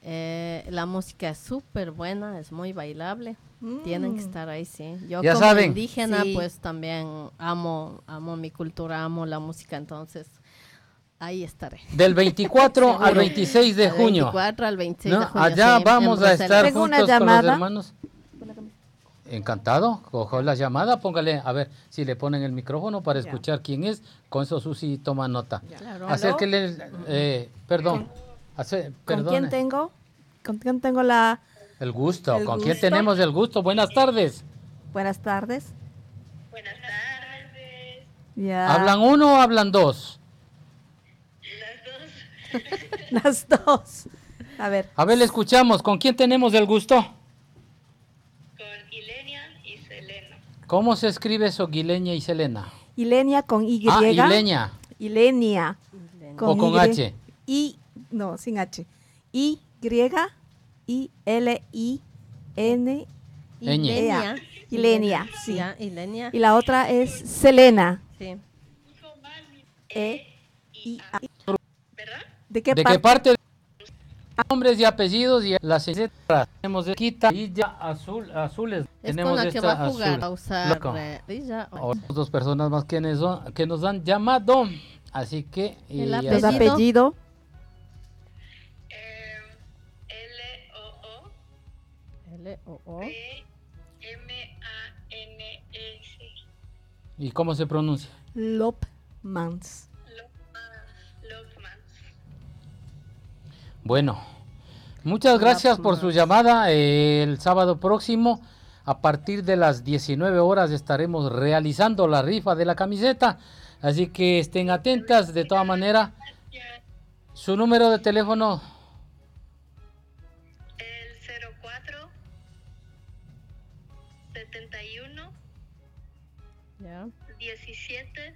La música es súper buena, es muy bailable. Tienen que estar ahí, sí. Yo Ya como saben. indígena, Sí. pues también amo mi cultura, amo la música, entonces ahí estaré. Del 24 al 26 de Del junio. 24 al 26 ¿No? de junio. Allá sí, vamos en a Bruselas. estar Tengo una juntos con los llamada. hermanos. Encantado, cojo la llamada, póngale, a ver si le ponen el micrófono para Ya. escuchar quién es. Con eso Susi toma nota. Claro. Acérquele, perdón. ¿Con Perdone. quién tengo? ¿Con quién tengo la...? El gusto, El ¿con quién gusto? tenemos el gusto? Buenas tardes. Buenas tardes. Buenas tardes. Ya. ¿Hablan uno o hablan dos? Las dos. A ver. A ver, le escuchamos. ¿Con quién tenemos el gusto? Con Ilenia y Selena. ¿Cómo se escribe eso, Guileña y Selena? Ilenia con Y. Ileña. Ilenia. ¿O con Y. H? No, sin H. I-L-I-N. Ilenia. Ilenia, sí. Ya, Ilenia. Y la otra es Selena. Sí. E-I-A. ¿Verdad? ¿De qué ¿De parte? qué parte? Nombres y apellidos y las señoras. Tenemos de quita y ya azules. Es Tenemos con la que esta va a jugar, azul. a usar Loco. Rilla. Dos personas más que nos han llamado. Así que El ya Los apellido. apellidos. L-O-O L-O-O. M-A-N-S. ¿Y cómo se pronuncia? Lopmans. Lopman. Bueno, muchas gracias por su llamada. El sábado próximo, a partir de las 19 horas, estaremos realizando la rifa de la camiseta. Así que estén atentas. De todas maneras, su número de teléfono. El 04 71 Ya. 17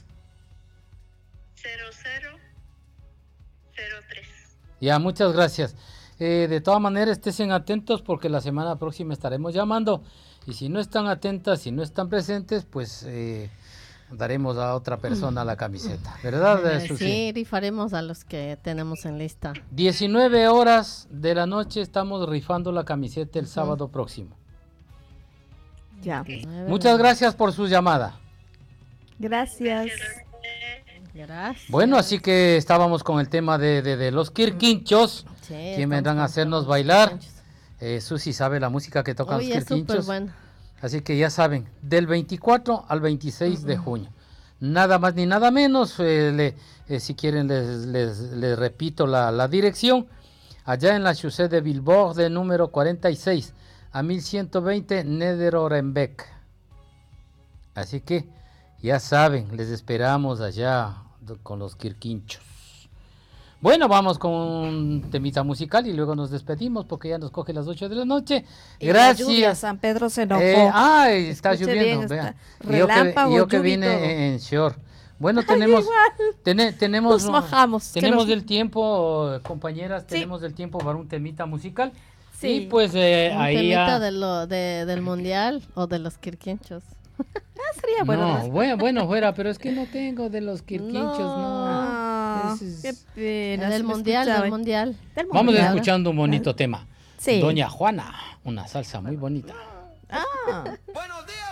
00 03. Ya, muchas gracias. De todas maneras, estén atentos porque la semana próxima estaremos llamando. Y si no están atentas, si no están presentes, pues daremos a otra persona la camiseta. ¿Verdad, Susi? Sí, rifaremos a los que tenemos en lista. 19 horas de la noche estamos rifando la camiseta el sábado próximo. Ya. Muchas gracias por su llamada. Gracias. Gracias. Bueno, así que estábamos con el tema de los quirquinchos. Sí, ¿Quién vendrán a estamos hacernos con bailar? los Susi sabe la música que tocan Uy, los es súper quirquinchos. bueno. Así que ya saben, del 24 al 26 de junio. Nada más ni nada menos. Si quieren les repito la dirección. Allá en la Chaussée de Villebourg, de número 46 a 1120 Nederorenbeek. Así que ya saben, les esperamos allá con los quirquinchos. Bueno, vamos con un temita musical y luego nos despedimos porque ya nos coge las 8 de la noche. Y la lluvia, Gracias. San Pedro se enojó. Está Escuche lloviendo. bien, Vea. está relámpago, Yo que lluvia y todo. vine en short. Bueno, tenemos tenemos Nos mojamos. que tenemos nos- el tiempo, compañeras, Sí. tenemos el tiempo para un temita musical. Sí. Y pues Un ahí temita ya... del mundial o de los quirquinchos. Sería bueno. No, bueno, fuera, pero es que no tengo de los quirquinchos, no. Ah, Ese es- qué pena. Del si me mundial, escuchaba. del mundial. Del Vamos mundial. escuchando un bonito tema. Sí. Doña Juana, una salsa muy bonita. Ah. Buenos días.